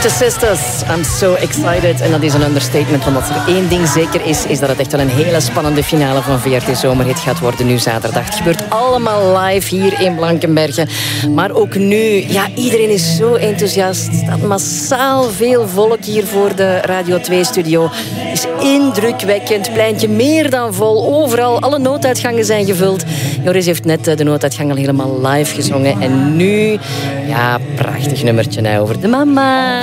Twisted Sisters, I'm so excited. En dat is een understatement, want als er één ding zeker is dat het echt wel een hele spannende finale van VRT Zomerhit gaat worden nu zaterdag. Het gebeurt allemaal live hier in Blankenberge. Maar ook nu, ja, iedereen is zo enthousiast. Er staat massaal veel volk hier voor de Radio 2-studio. Het is indrukwekkend, pleintje meer dan vol. Overal, alle nooduitgangen zijn gevuld. Joris heeft net de nooduitgang al helemaal live gezongen. En nu, ja, prachtig nummertje over de mama.